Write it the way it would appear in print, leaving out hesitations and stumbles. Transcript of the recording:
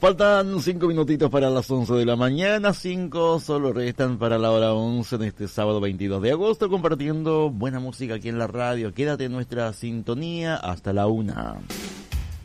Faltan 5 minutitos para las 11 de la mañana, 5 solo restan para la hora 11 de este sábado 22 de agosto, compartiendo buena música aquí en la radio. Quédate en nuestra sintonía hasta la 1.